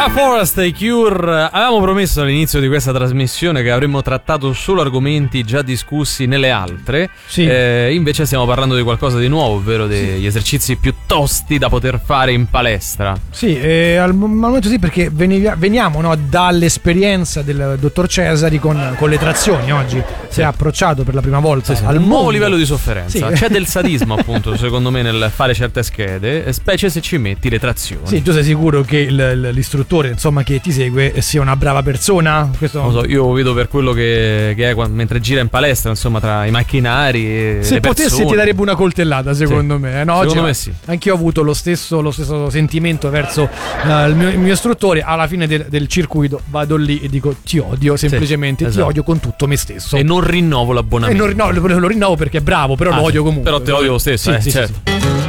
A Forest e Cure. Avevamo promesso all'inizio di questa trasmissione che avremmo trattato solo argomenti già discussi nelle altre. Sì. Invece stiamo parlando di qualcosa di nuovo, ovvero degli esercizi più tosti da poter fare in palestra. Sì, al momento sì, perché veniamo, no, dall'esperienza del dottor Cesari con le trazioni. Oggi si è approcciato per la prima volta al nuovo livello di sofferenza. Sì. C'è del sadismo, appunto, secondo me, nel fare certe schede, specie se ci metti le trazioni. Sì, tu sei sicuro che l'istruttore, insomma, che ti segue sia una brava persona? Questo... Non lo so, io vedo per quello che è mentre gira in palestra, insomma, tra i macchinari e se le persone. potessi ti darebbe una coltellata, secondo me. No, secondo oggi, me sì. Anch'io ho avuto lo stesso sentimento verso il mio istruttore. Alla fine del circuito vado lì e dico ti odio, semplicemente, esatto. Ti odio con tutto me stesso. E non rinnovo l'abbonamento. Lo rinnovo perché è bravo, però lo odio comunque. Però te lo odio lo stesso, sì, certo. Sì.